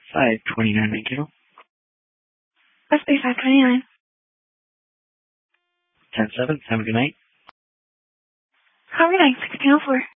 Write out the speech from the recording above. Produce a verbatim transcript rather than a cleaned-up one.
five twenty-nine, thank you. S B five twenty-nine. ten seven, have a good night. Have a good night, sixteen oh four.